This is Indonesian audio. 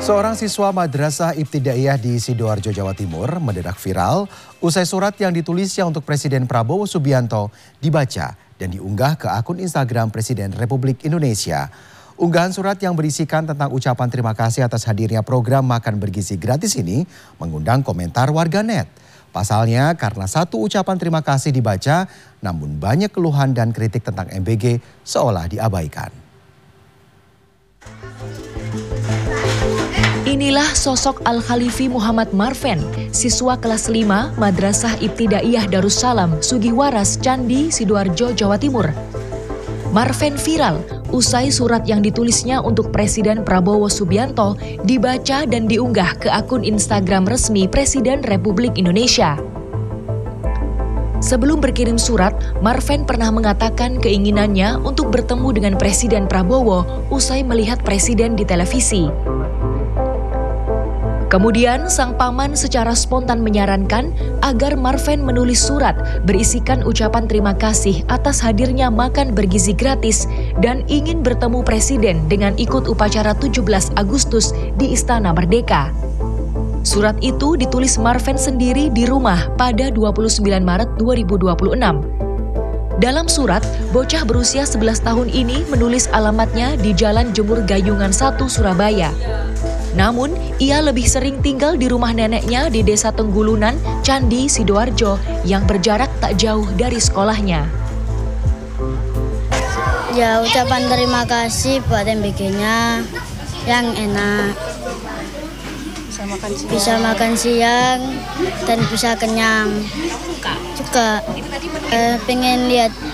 Seorang siswa Madrasah Ibtidaiyah di Sidoarjo, Jawa Timur mendadak viral usai surat yang ditulisnya untuk Presiden Prabowo Subianto dibaca dan diunggah ke akun Instagram Presiden Republik Indonesia. Unggahan surat yang berisikan tentang ucapan terima kasih atas hadirnya program makan bergizi gratis ini mengundang komentar warganet. Pasalnya karena satu ucapan terima kasih dibaca, namun banyak keluhan dan kritik tentang MBG seolah diabaikan. Inilah sosok Al-Khalifi Muhammad Marven, siswa kelas 5 Madrasah Ibtidaiyah Darussalam, Sugiwaras, Candi, Sidoarjo, Jawa Timur. Marven viral usai surat yang ditulisnya untuk Presiden Prabowo Subianto dibaca dan diunggah ke akun Instagram resmi Presiden Republik Indonesia. Sebelum berkirim surat, Marven pernah mengatakan keinginannya untuk bertemu dengan Presiden Prabowo usai melihat Presiden di televisi. Kemudian sang paman secara spontan menyarankan agar Marven menulis surat berisikan ucapan terima kasih atas hadirnya makan bergizi gratis dan ingin bertemu Presiden dengan ikut upacara 17 Agustus di Istana Merdeka. Surat itu ditulis Marven sendiri di rumah pada 29 Maret 2026. Dalam surat, bocah berusia 11 tahun ini menulis alamatnya di Jalan Jemur Gayungan 1, Surabaya. Namun, ia lebih sering tinggal di rumah neneknya di Desa Tenggulunan, Candi, Sidoarjo, yang berjarak tak jauh dari sekolahnya. Ya, ucapan terima kasih buat MBG-nya yang enak. Bisa makan siang dan bisa kenyang. Juga pengen lihat